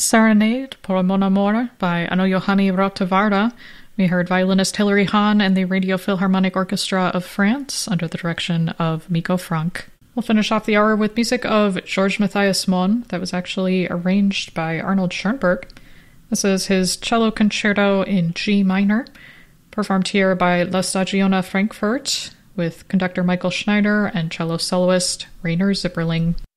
Serenade por Mon Amour by Ano Johanny Rotavarda. We heard violinist Hilary Hahn and the Radio Philharmonic Orchestra of France under the direction of Miko Frank. We'll finish off the hour with music of George Matthias Mon that was actually arranged by Arnold Schoenberg. This is his cello concerto in G minor, performed here by La Stagione Frankfurt with conductor Michael Schneider and cello soloist Rainer Zipperling.